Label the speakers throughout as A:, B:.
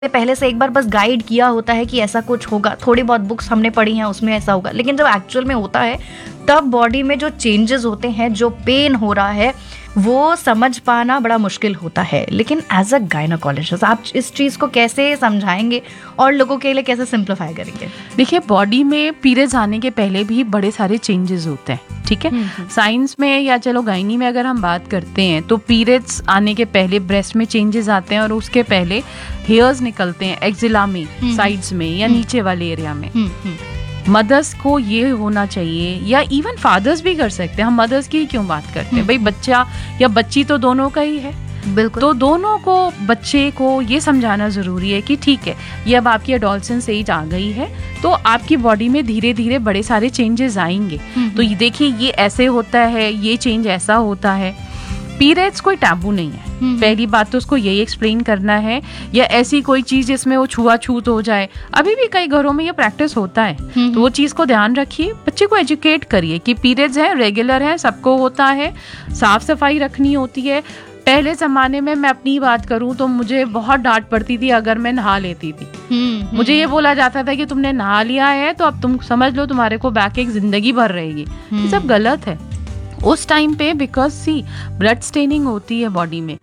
A: पहले से एक बार बस गाइड किया होता है कि ऐसा कुछ होगा, थोड़ी बहुत बुक्स हमने पढ़ी हैं उसमें ऐसा होगा, लेकिन जब एक्चुअल में होता है तब बॉडी में जो चेंजेस होते हैं, जो पेन हो रहा है, वो समझ पाना बड़ा मुश्किल होता है। लेकिन एज अ गायनोकोलॉजिस्ट आप इस चीज़ को कैसे समझाएंगे और लोगों के लिए कैसे सिंप्लीफाई करेंगे?
B: देखिए, बॉडी में पीरियड्स आने के पहले भी बड़े सारे चेंजेस होते हैं, ठीक है। साइंस में या चलो गायनी में अगर हम बात करते हैं तो पीरियड्स आने के पहले ब्रेस्ट में चेंजेस आते हैं और उसके पहले हेयर्स निकलते हैं एक्जिला में, साइड्स में या नीचे वाले एरिया में। मदर्स को ये होना चाहिए, या इवन फादर्स भी कर सकते हैं, हम मदर्स की क्यों बात करते हैं, भाई बच्चा या बच्ची तो दोनों का ही है।
A: बिल्कुल।
B: तो दोनों को, बच्चे को ये समझाना ज़रूरी है कि ठीक है, ये अब आपकी एडोलसेंस एज आ गई है तो आपकी बॉडी में धीरे धीरे बड़े सारे चेंजेस आएंगे। तो ये देखिए, ये ऐसे होता है, ये चेंज ऐसा होता है। पीरियड्स कोई टैबू नहीं है, पहली बात तो उसको यही एक्सप्लेन करना है, या ऐसी कोई चीज जिसमें वो छुआछूत हो जाए। अभी भी कई घरों में ये प्रैक्टिस होता है, तो वो चीज को ध्यान रखिए, बच्चे को एजुकेट करिए कि पीरियड्स है, रेगुलर है, सबको होता है, साफ सफाई रखनी होती है। पहले जमाने में मैं अपनी बात करूं तो मुझे बहुत डांट पड़ती थी अगर मैं नहा लेती थी। मुझे ये बोला जाता था कि तुमने नहा लिया है तो अब तुम समझ लो तुम्हारे को बैक एक जिंदगी भर रहेगी। ये सब गलत है उस टाइम पे, बिकॉज सी ब्लड स्टेनिंग होती है बॉडी में।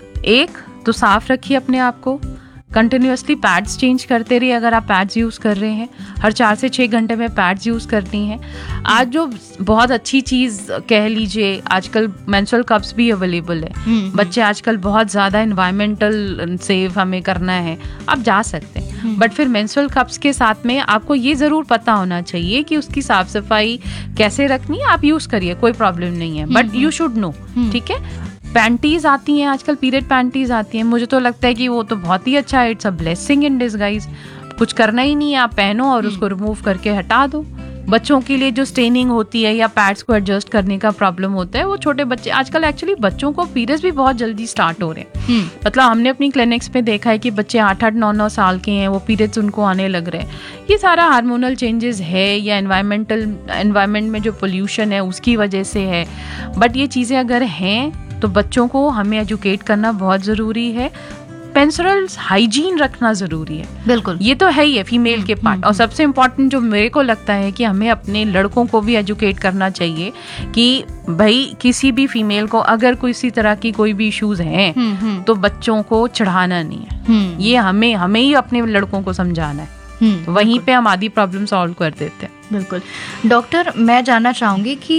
B: एक तो साफ रखिए अपने आप को, कंटिन्यूअसली पैड्स चेंज करते रहिए। अगर आप पैड्स यूज़ कर रहे हैं, हर 4 से 6 घंटे में पैड्स यूज़ करनी है। आज जो बहुत अच्छी चीज़ कह लीजिए, आजकल मेंस्ट्रुअल कप्स भी अवेलेबल है। बच्चे आजकल बहुत ज़्यादा एनवायरमेंटल सेव हमें करना है, आप जा सकते हैं, बट फिर मेंस्ट्रुअल कप्स के साथ में आपको ये ज़रूर पता होना चाहिए कि उसकी साफ सफाई कैसे रखनी है। आप यूज़ करिए, कोई प्रॉब्लम नहीं है, बट यू शुड नो, ठीक है। पैंटीज आती हैं आजकल, पीरियड पैंटीज आती हैं, मुझे तो लगता है कि वो तो बहुत ही अच्छा है, it's a blessing in disguise. कुछ करना ही नहीं है, आप पहनो और उसको रिमूव करके हटा दो। बच्चों के लिए जो स्टेनिंग होती है या पैड्स को एडजस्ट करने का प्रॉब्लम होता है, वो छोटे बच्चे, आजकल एक्चुअली बच्चों को पीरियड्स भी बहुत जल्दी स्टार्ट हो रहे हैं। मतलब हमने अपनी क्लिनिक्स में देखा है कि बच्चे 8-8, 9-9 साल के हैं, वो पीरियड्स उनको आने लग रहे हैं। ये सारा हार्मोनल चेंजेस है या एनवायरमेंट में जो पोल्यूशन है उसकी वजह से है। बट ये चीज़ें अगर हैं तो बच्चों को हमें एजुकेट करना बहुत ज़रूरी है। मेंस्ट्रुअल हाइजीन रखना ज़रूरी है।
A: बिल्कुल, ये
B: तो है ही है फीमेल के पार्ट। और सबसे इम्पोर्टेंट जो मेरे को लगता है कि हमें अपने लड़कों को भी एजुकेट करना चाहिए कि भाई किसी भी फीमेल को अगर किसी तरह की कोई भी इश्यूज हैं तो बच्चों को चढ़ाना नहीं है। ये हमें ही अपने लड़कों को समझाना है। वहीं पे हम आधी प्रॉब्लम सॉल्व कर देते हैं।
A: बिल्कुल। डॉक्टर, मैं जानना चाहूँगी कि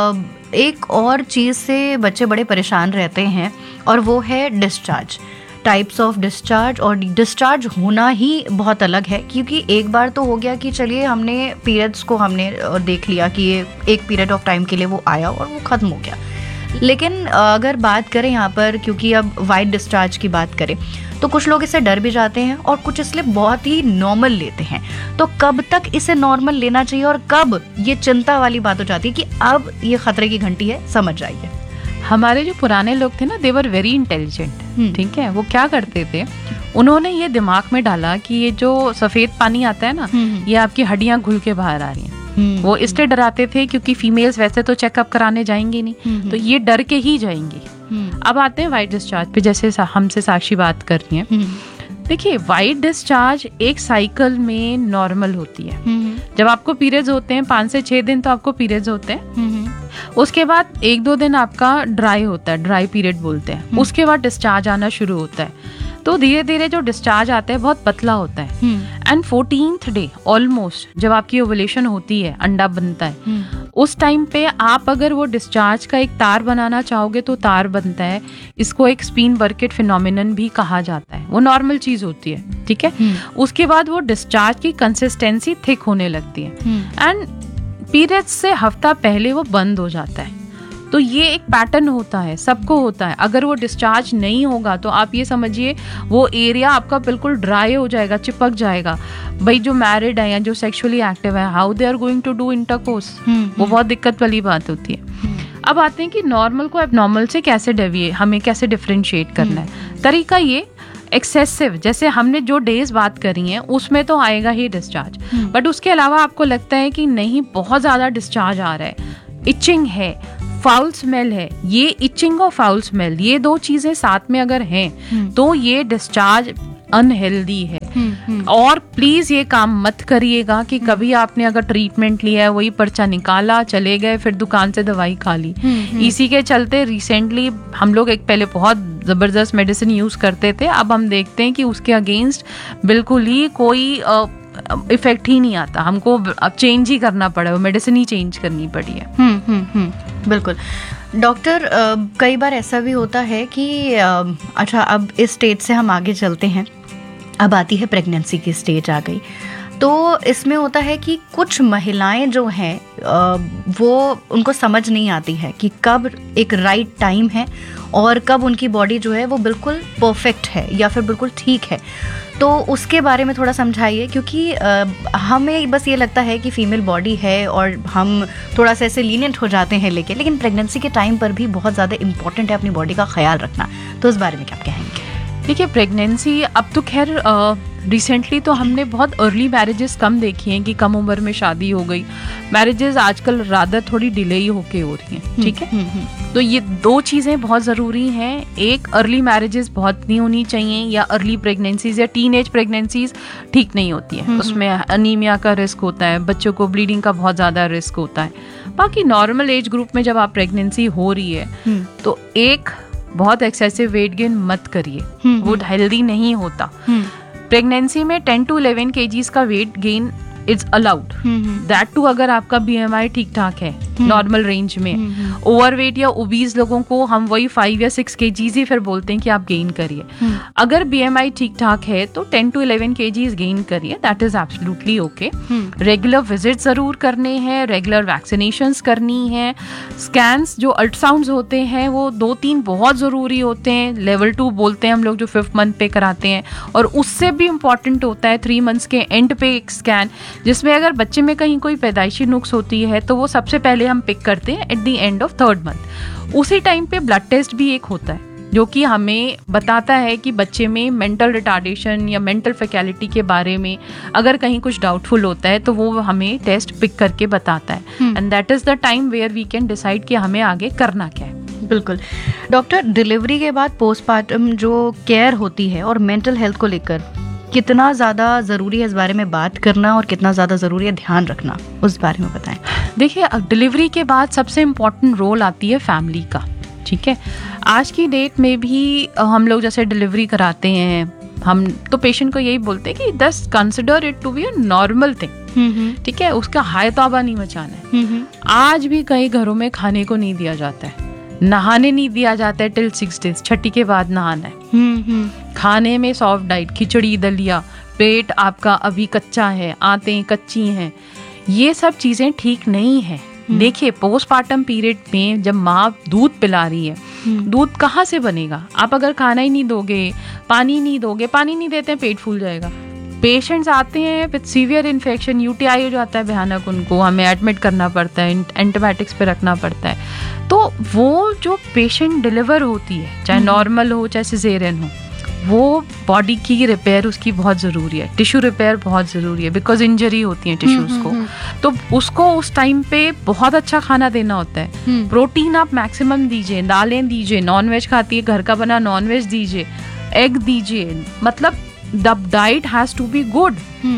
A: एक और चीज़ से बच्चे बड़े परेशान रहते हैं और वो है डिस्चार्ज, टाइप्स ऑफ डिस्चार्ज। और डिस्चार्ज होना ही बहुत अलग है, क्योंकि एक बार तो हो गया कि चलिए हमने पीरियड्स को हमने देख लिया कि ये एक पीरियड ऑफ टाइम के लिए वो आया और वो ख़त्म हो गया। लेकिन अगर बात करें यहाँ पर, क्योंकि अब वाइट डिस्चार्ज की बात करें तो कुछ लोग इससे डर भी जाते हैं और कुछ इसलिए बहुत ही नॉर्मल लेते हैं। तो कब तक इसे नॉर्मल लेना चाहिए और कब ये चिंता वाली बात हो जाती है कि अब ये खतरे की घंटी है, समझ जाइए?
B: हमारे जो पुराने लोग थे ना, दे वर वेरी इंटेलिजेंट, ठीक है। वो क्या करते थे, उन्होंने ये दिमाग में डाला कि ये जो सफेद पानी आता है ना, ये आपकी हड्डियां घुल के बाहर आ रही हैं। वो इसलिए डराते थे क्योंकि फीमेल्स वैसे तो चेकअप कराने जाएंगे नहीं, तो ये डर के ही जाएंगी। अब आते हैं वाइट डिस्चार्ज पे, जैसे हमसे साक्षी बात कर रही हैं। देखिए, वाइट डिस्चार्ज एक साइकिल में नॉर्मल होती है। जब आपको पीरियड्स होते हैं 5 से 6 दिन तो आपको पीरियड्स होते हैं। उसके बाद 1-2 दिन आपका ड्राई होता है, ड्राई पीरियड बोलते हैं। उसके बाद डिस्चार्ज आना शुरू होता है। तो धीरे धीरे जो डिस्चार्ज आता है बहुत पतला होता है। एंड 14th डे ऑलमोस्ट जब आपकी ओवुलेशन होती है, अंडा बनता है, उस टाइम पे आप अगर वो डिस्चार्ज का एक तार बनाना चाहोगे तो तार बनता है। इसको एक स्पिन बर्केट फिनोमिनन भी कहा जाता है। वो नॉर्मल चीज होती है, ठीक है। उसके बाद वो डिस्चार्ज की कंसिस्टेंसी थिक होने लगती है एंड पीरियड्स से हफ्ता पहले वो बंद हो जाता है। तो ये एक पैटर्न होता है, सबको होता है। अगर वो डिस्चार्ज नहीं होगा तो आप ये समझिए वो एरिया आपका बिल्कुल ड्राई हो जाएगा, चिपक जाएगा। भाई जो मैरिड है या जो सेक्सुअली एक्टिव है, how they are going to do intercourse, वो बहुत दिक्कत वाली बात होती है। अब आते हैं कि नॉर्मल को एबनॉर्मल से कैसे हमें कैसे डिफरेंशिएट करना है। तरीका ये, एक्सेसिव, जैसे हमने जो डेज बात करी हैं उसमें तो आएगा ही डिस्चार्ज, बट उसके अलावा आपको लगता है कि नहीं बहुत ज्यादा डिस्चार्ज आ रहा है, इचिंग है, फाउल स्मेल है, ये इचिंग और फाउल स्मेल, ये 2 चीजें साथ में अगर हैं तो ये डिस्चार्ज अनहेल्दी है। और प्लीज ये काम मत करिएगा कि कभी आपने अगर ट्रीटमेंट लिया है, वही पर्चा निकाला, चले गए, फिर दुकान से दवाई खा ली। इसी के चलते रिसेंटली हम लोग एक पहले बहुत जबरदस्त मेडिसिन यूज करते थे, अब हम देखते हैं कि उसके अगेंस्ट बिल्कुल ही कोई इफेक्ट ही नहीं आता। हमको अब चेंज ही करना पड़ा, वो मेडिसिन ही चेंज करनी पड़ी है।
A: बिल्कुल डॉक्टर, कई बार ऐसा भी होता है कि अच्छा, अब इस स्टेज से हम आगे चलते हैं, अब आती है प्रेगनेंसी की स्टेज आ गई। तो इसमें होता है कि कुछ महिलाएं जो हैं वो उनको समझ नहीं आती है कि कब एक राइट टाइम है और कब उनकी बॉडी जो है वो बिल्कुल परफेक्ट है या फिर बिल्कुल ठीक है। तो उसके बारे में थोड़ा समझाइए, क्योंकि हमें बस ये लगता है कि फीमेल बॉडी है और हम थोड़ा सा ऐसे लीनियंट हो जाते हैं, लेकिन प्रेगनेंसी के टाइम पर भी बहुत ज़्यादा इंपॉर्टेंट है अपनी बॉडी का ख्याल रखना। तो इस बारे में क्या कहेंगे?
B: देखिए, प्रेगनेंसी अब तो खैर रिसेंटली तो हमने बहुत अर्ली मैरिजेस कम देखी हैं कि कम उम्र में शादी हो गई। मैरिजेस आजकल रादर थोड़ी डिले ही होके हो रही हैं, ठीक है। तो ये दो चीज़ें बहुत ज़रूरी हैं। एक, अर्ली मैरिजेस बहुत नहीं होनी चाहिए, या अर्ली प्रेगनेंसीज या टीनेज प्रेगनेंसीज ठीक नहीं होती है। उसमें अनीमिया का रिस्क होता है, बच्चों को ब्लीडिंग का बहुत ज़्यादा रिस्क होता है। बाकी नॉर्मल एज ग्रुप में जब आप प्रेगनेंसी हो रही है तो एक, बहुत एक्सेसिव वेट गेन मत करिए, वो हेल्दी नहीं होता। प्रेगनेंसी में 10 to 11 kgs का weight gain it's allowed, that to अगर आपका BMI ठीक ठाक है, नॉर्मल रेंज में। ओवरवेट या ओबीज लोगों को हम वही 5 या 6 kgs ही फिर बोलते हैं कि आप गेन करिए। अगर BMI ठीक ठाक है तो 10 to 11 kgs गेन करिए, that is absolutely okay. Regular visit जरूर करने हैं, रेगुलर वैक्सीनेशंस करनी है। स्कैन्स जो अल्ट्रासाउंड्स होते हैं वो 2-3 बहुत जरूरी होते हैं। लेवल 2 बोलते हैं हम लोग, जो 5th मंथ पे कराते हैं। और उससे भी इम्पॉर्टेंट होता है 3 months के एंड पे एक स्कैन, जिसमें अगर बच्चे में कहीं कोई पैदाइशी नुक्स होती है तो वो सबसे पहले हम पिक करते हैं at the end of 3rd month। उसी टाइम पे ब्लड टेस्ट भी एक होता है जो कि हमें बताता है कि बच्चे में मेंटल रिटार्डेशन या मेंटल फैकल्टी के बारे में अगर कहीं कुछ डाउटफुल होता है तो वो हमें टेस्ट पिक करके बताता है। And that is the time where we can decide कि हमें आगे करना क्या है।
A: बिल्कुल डॉक्टर, डिलीवरी के बाद पोस्टमार्टम जो केयर होती है और मेंटल हेल्थ को लेकर कितना ज़्यादा ज़रूरी है इस बारे में बात करना और कितना ज़्यादा ज़रूरी है ध्यान रखना, उस बारे में बताएं।
B: देखिए, डिलीवरी के बाद सबसे इम्पोर्टेंट रोल आती है फैमिली का, ठीक है। आज की डेट में भी हम लोग जैसे डिलीवरी कराते हैं, हम तो पेशेंट को यही बोलते हैं कि just consider it to be a normal thing, ठीक है। उसका हाय तौबा नहीं मचाना है। आज भी कई घरों में खाने को नहीं दिया जाता है, नहाने नहीं दिया जाता है टिल 6 days, छठी के बाद नहाना है। खाने में सॉफ्ट डाइट, खिचड़ी, दलिया, पेट आपका अभी कच्चा है, आंतें कच्ची हैं, ये सब चीजें ठीक नहीं है। देखिए, पोस्टमार्टम पीरियड में जब माँ दूध पिला रही है, दूध कहाँ से बनेगा? आप अगर खाना ही नहीं दोगे, पानी नहीं दोगे, पानी नहीं देते हैं, पेट फूल जाएगा। पेशेंट्स आते हैं विद सीवियर इन्फेक्शन, यूटीआई हो जाता है भयानक, उनको हमें एडमिट करना पड़ता है, एंटीबायोटिक्स पे रखना पड़ता है। तो वो जो पेशेंट डिलीवर होती है, चाहे नॉर्मल हो चाहे सिजेरियन हो, वो बॉडी की रिपेयर उसकी बहुत ज़रूरी है, टिश्यू रिपेयर बहुत ज़रूरी है, बिकॉज इंजरी होती है टिश्यूज़ को। तो उसको उस टाइम पे बहुत अच्छा खाना देना होता है। प्रोटीन आप मैक्सिमम दीजिए, दालें दीजिए, नॉनवेज खाती है घर का बना नॉनवेज दीजिए, एग दीजिए, मतलब the diet has to be good.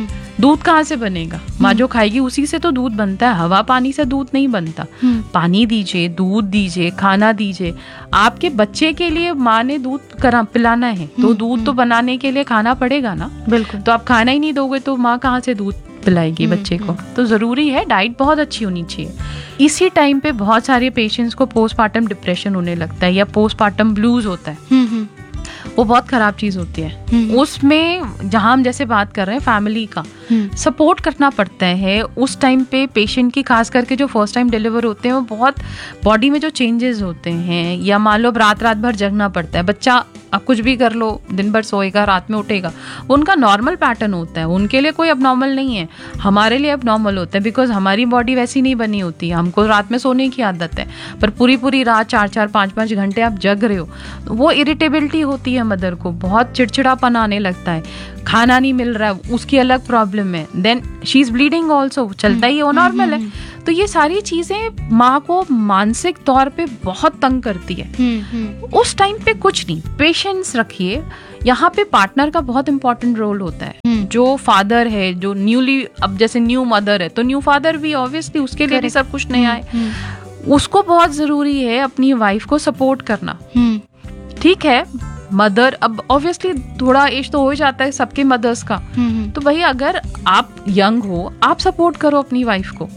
B: दूध कहाँ से बनेगा? माँ जो खाएगी उसी से तो दूध बनता है, हवा पानी से दूध नहीं बनता। पानी दीजिए, दूध दीजिए, खाना दीजिए। आपके बच्चे के लिए माँ ने दूध पिलाना है तो दूध तो बनाने के लिए खाना पड़ेगा ना।
A: बिल्कुल।
B: तो आप खाना ही नहीं दोगे तो माँ कहाँ से दूध पिलाएगी बच्चे को? तो जरूरी है डाइट बहुत अच्छी होनी चाहिए। इसी टाइम पे बहुत सारे पेशेंट्स को पोस्टमार्टम डिप्रेशन होने लगता है या पोस्टमार्टम ब्लूज होता है। वो बहुत खराब चीज होती है। उसमें जहां हम जैसे बात कर रहे हैं फैमिली का सपोर्ट करना पड़ता है उस टाइम पे। पेशेंट की खास करके जो फर्स्ट टाइम डिलीवर होते हैं वो बहुत बॉडी में जो चेंजेस होते हैं, या मान लो रात भर जगना पड़ता है, बच्चा आप कुछ भी कर लो, दिन भर सोएगा, रात में उठेगा, वो उनका नॉर्मल पैटर्न होता है, उनके लिए कोई अबनॉर्मल नहीं है। हमारे लिए अबनॉर्मल होता है बिकॉज हमारी बॉडी वैसी नहीं बनी होती है, हमको रात में सोने की आदत है, पर पूरी रात 4-4, 5-5 घंटे आप जग रहे हो, वो इरिटेबिलिटी होती है मदर को, बहुत चिड़चिड़ापन आने लगता है, खाना नहीं मिल रहा है उसकी अलग प्रॉब्लम है, then she is bleeding also, चलता ही है, वो नॉर्मल है। तो ये सारी चीजें माँ को मानसिक तौर पे बहुत तंग करती है। उस टाइम पे कुछ नहीं, पेशेंस रखिए। यहाँ पे पार्टनर का बहुत इंपॉर्टेंट रोल होता है। जो फादर है, जो न्यूली, अब जैसे न्यू मदर है तो न्यू फादर भी ऑब्वियसली उसके लिए भी सब कुछ नया है, उसको बहुत जरूरी है अपनी वाइफ को सपोर्ट करना। ठीक है, मदर अब ऑब्वियसली थोड़ा एज तो हो जाता है सबके मदर्स का, तो भाई अगर आप यंग हो, आप सपोर्ट करो अपनी वाइफ को।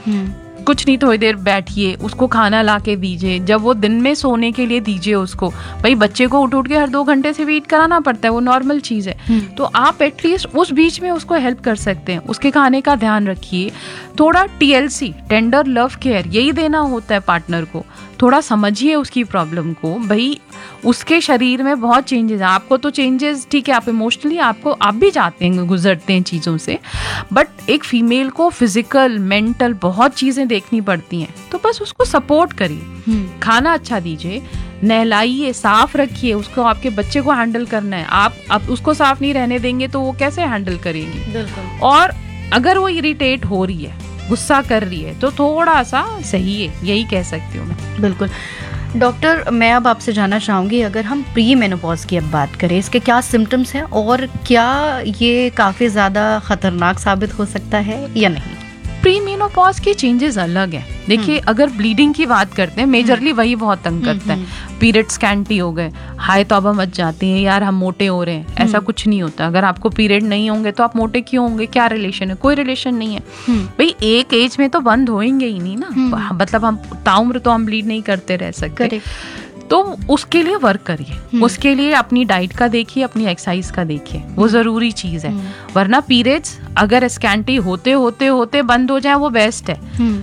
B: कुछ नहीं, थोड़ी देर बैठिए, उसको खाना ला के दीजिए, जब वो दिन में सोने के लिए दीजिए उसको। भाई बच्चे को उठ के हर 2 घंटे से वेट कराना पड़ता है, वो नॉर्मल चीज है। तो आप एटलीस्ट उस बीच में उसको हेल्प कर सकते हैं, उसके खाने का ध्यान रखिए। थोड़ा TLC, टेंडर लव केयर, यही देना होता है पार्टनर को। थोड़ा समझिए उसकी प्रॉब्लम को। भाई उसके शरीर में बहुत चेंजेस हैं, आपको तो चेंजेस ठीक है, आप इमोशनली आप भी जाते हैं, गुजरते हैं चीज़ों से, बट एक फीमेल को फिजिकल, मेंटल बहुत चीज़ें देखनी पड़ती हैं। तो बस उसको सपोर्ट करिए, खाना अच्छा दीजिए, नहलाइए, साफ रखिए उसको। आपके बच्चे को हैंडल करना है, आप उसको साफ नहीं रहने देंगे तो वो कैसे हैंडल करेगी। और अगर वो इरिटेट हो रही है, गुस्सा कर रही है, तो थोड़ा सा सही है, यही कह सकती हूँ मैं।
A: बिल्कुल डॉक्टर, मैं अब आपसे जानना चाहूँगी, अगर हम प्री मेनोपॉज की अब बात करें, इसके क्या सिम्टम्स हैं और क्या ये काफ़ी ज़्यादा खतरनाक साबित हो सकता है या नहीं?
B: प्री मेनोपॉज के चेंजेस अलग हैं। देखिए, अगर ब्लीडिंग की बात करते हैं, मेजरली वही बहुत तंग करता है। पीरियड स्कैंटी हो गए, हाय तौबा मच जाती है, यार हम मोटे हो रहे हैं, ऐसा कुछ नहीं होता। अगर आपको पीरियड नहीं होंगे तो आप मोटे क्यों होंगे, क्या रिलेशन है? कोई रिलेशन नहीं है। भाई एक एज में तो बंद होएंगे ही नहीं ना, मतलब हम ताउम्र तो हम ब्लीड नहीं करते रह सकते। तो उसके लिए वर्क करिए, उसके लिए अपनी डाइट का देखिए, अपनी एक्सरसाइज का देखिए, वो जरूरी चीज है। वरना पीरियड्स अगर स्कैंटी होते होते होते बंद हो जाए, वो बेस्ट है।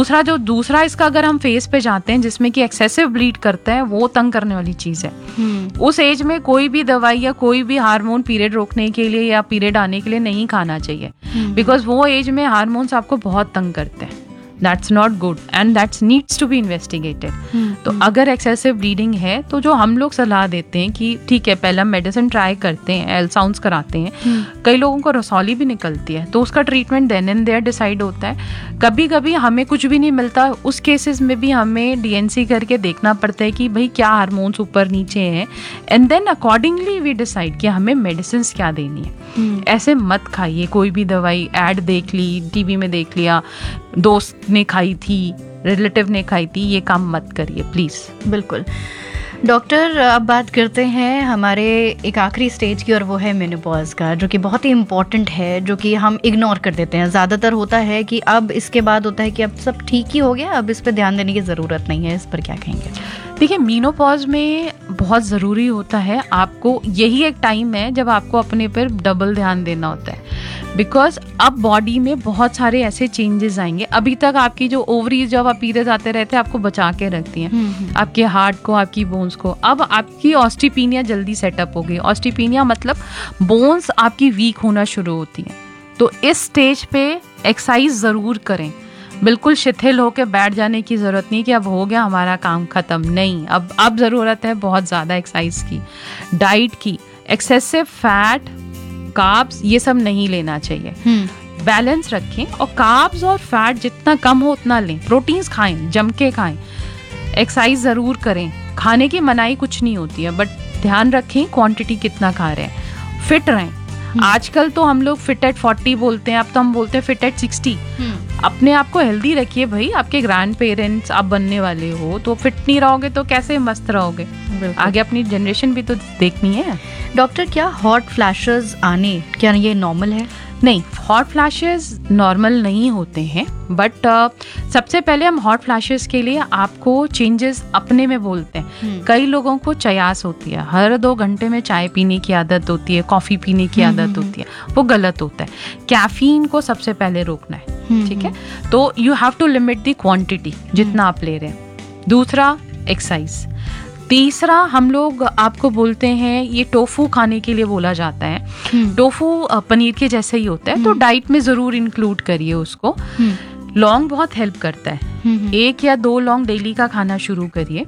B: दूसरा इसका अगर हम फेज पे जाते हैं जिसमें कि एक्सेसिव ब्लीड करते हैं, वो तंग करने वाली चीज है। उस एज में कोई भी दवाई या कोई भी हार्मोन पीरियड रोकने के लिए या पीरियड आने के लिए नहीं खाना चाहिए, बिकॉज वो एज में हार्मोन्स आपको बहुत तंग करते हैं। That's not good and that needs to be investigated. तो अगर एक्सेसिव ब्लीडिंग है तो जो हम लोग सलाह देते हैं कि ठीक है, पहले हम मेडिसिन ट्राई करते हैं, अल्ट्रासाउंड्स कराते हैं। कई लोगों को रसौली भी निकलती है, तो उसका treatment then and there decide होता है। कभी कभी हमें कुछ भी नहीं मिलता, उस केसेस में भी हमें DNC करके देखना पड़ता है कि भाई क्या हार्मोन्स ऊपर नीचे हैं, and then accordingly we decide कि हमें मेडिसिन क्या देनी है। ऐसे मत खाइए कोई भी दवाई, ऐड देख ली, टीवी में देख लिया, दोस्त ने खाई थी, रिलेटिव ने खाई थी, ये काम मत करिए प्लीज।
A: बिल्कुल डॉक्टर, अब बात करते हैं हमारे एक आखिरी स्टेज की, और वो है मेनोपॉज का, जो कि बहुत ही इम्पोर्टेंट है, जो कि हम इग्नोर कर देते हैं। ज़्यादातर होता है कि अब इसके बाद होता है कि अब सब ठीक ही हो गया, अब इस पर ध्यान देने की ज़रूरत नहीं है। इस पर क्या कहेंगे?
B: देखिए, मेनोपॉज में बहुत ज़रूरी होता है, आपको यही एक टाइम है जब आपको अपने पर डबल ध्यान देना होता है, बिकॉज अब बॉडी में बहुत सारे ऐसे चेंजेस आएंगे। अभी तक आपकी जो ओवरीज जब आप पीरियड्स आते रहते हैं आपको बचा के रखती हैं, आपके हार्ट को, आपकी बोन्स को। अब आपकी ऑस्टियोपेनिया जल्दी सेटअप हो गई। ऑस्टियोपेनिया मतलब बोन्स आपकी वीक होना शुरू होती हैं। तो इस स्टेज पे एक्सरसाइज ज़रूर करें। बिल्कुल शिथिल होकर बैठ जाने की ज़रूरत नहीं कि अब हो गया हमारा काम ख़त्म, नहीं। अब ज़रूरत है बहुत ज़्यादा एक्सरसाइज की, डाइट की। एक्सेसिव फैट, कार्ब्स ये सब नहीं लेना चाहिए, बैलेंस रखें, और कार्ब्स और फैट जितना कम हो उतना लें। प्रोटीन्स खाएं, जम के खाएं, एक्सरसाइज ज़रूर करें। खाने की मनाही कुछ नहीं होती है, बट ध्यान रखें क्वांटिटी कितना खा रहे हैं। फिट रहें। आजकल तो हम लोग फिट एट 40 बोलते हैं, अब तो हम बोलते हैं फिट एट 60। अपने आप को हेल्दी रखिए भाई, आपके ग्रैंड पेरेंट्स आप बनने वाले हो, तो फिट नहीं रहोगे तो कैसे मस्त रहोगे? आगे अपनी जनरेशन भी तो देखनी है।
A: डॉक्टर, क्या हॉट फ्लैशेस आने, क्या ये नॉर्मल है?
B: नहीं, हॉट फ्लैशेस नॉर्मल नहीं होते हैं, बट सबसे पहले हम हॉट फ्लैशेस के लिए आपको चेंजेस अपने में बोलते हैं। कई लोगों को चयास होती है, हर 2 घंटे में चाय पीने की आदत होती है, कॉफ़ी पीने की आदत होती है, वो गलत होता है। कैफीन को सबसे पहले रोकना है, ठीक है? तो you have to limit the quantity जितना आप ले रहे हैं। दूसरा, एक्सरसाइज। तीसरा, हम लोग आपको बोलते हैं, ये टोफू खाने के लिए बोला जाता है। टोफू पनीर के जैसे ही होता है, तो डाइट में जरूर इंक्लूड करिए उसको। लौंग बहुत हेल्प करता है, 1 या 2 लौंग डेली का खाना शुरू करिए।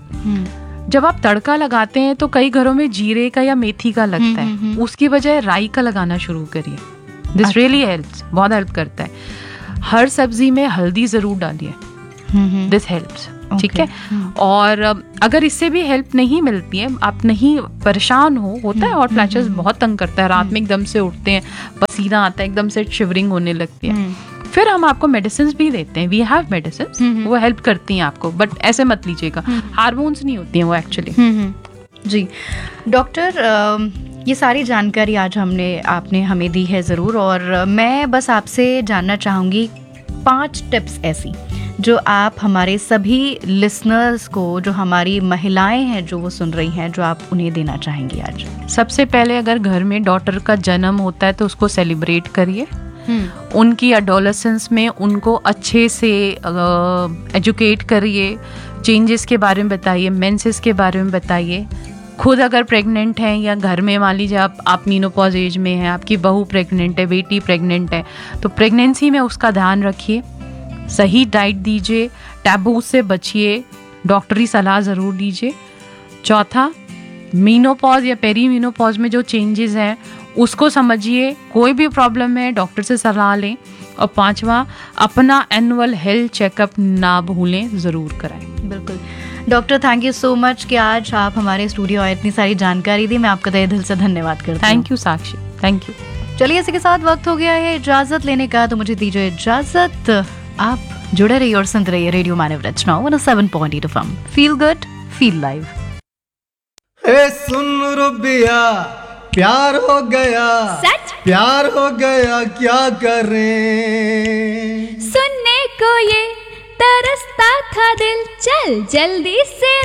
B: जब आप तड़का लगाते हैं तो कई घरों में जीरे का या मेथी का लगता है, उसकी बजाय राई का लगाना शुरू करिए। दिस रियली हेल्प्स, बहुत हेल्प करता है। हर सब्जी में हल्दी ज़रूर डालिए, दिस हेल्प्स, ठीक है। और अगर इससे भी हेल्प नहीं मिलती है, आप नहीं परेशान होता है हॉट फ्लैशेस बहुत तंग करता है, रात में एकदम से उठते हैं, पसीना आता है, एकदम से शिवरिंग होने लगती है, फिर हम आपको मेडिसिन भी देते हैं, वी हैव मेडिसिन, वो हेल्प करती हैं आपको, बट ऐसे मत लीजिएगा, हार्मोन्स नहीं होती हैं वो एक्चुअली।
A: जी डॉक्टर, ये सारी जानकारी आज आपने हमें दी है ज़रूर, और मैं बस आपसे जानना चाहूँगी 5 टिप्स ऐसी जो आप हमारे सभी लिसनर्स को, जो हमारी महिलाएं हैं जो वो सुन रही हैं, जो आप उन्हें देना चाहेंगी आज।
B: सबसे पहले अगर घर में डॉटर का जन्म होता है तो उसको सेलिब्रेट करिए, उनकी एडोलेसेंस में उनको अच्छे से एजुकेट करिए, चेंजेस के बारे में बताइए, मेंसेस के बारे में बताइए। खुद अगर प्रेग्नेंट हैं या घर में मान लीजिए आप मीनोपॉज एज में हैं, आपकी बहू प्रेग्नेंट है, बेटी प्रेग्नेंट है, तो प्रेगनेंसी में उसका ध्यान रखिए, सही डाइट दीजिए, टैबू से बचिए, डॉक्टरी सलाह ज़रूर लीजिए। चौथा, मीनोपॉज या पेरी मीनोपॉज में जो चेंजेस हैं उसको समझिए, कोई भी प्रॉब्लम है डॉक्टर से सलाह लें। और 5वां, अपना एनुअल हेल्थ चेकअप ना भूलें, ज़रूर कराएं।
A: बिल्कुल doctor, thank you so much कि आज आप हमारे स्टूडियो आए, इतनी सारी जानकारी दी, मैं आपका तहे दिल से धन्यवाद करती हूँ।
B: Thank you Sakshi, thank you.
A: चलिए, इसी के साथ वक्त हो गया है इजाज़त लेने का, तो मुझे दीजिए इजाज़त। आप जुड़े रहिए और सुनते रहिए रेडियो मानव रचना 107.8 FM। Feel good, feel live.
C: ए सुन रुबिया, प्यार हो गया,
D: सच
C: प्यार हो गया, क्या करें?
D: सुनने को ये तरसता था दिल, चल जल्दी से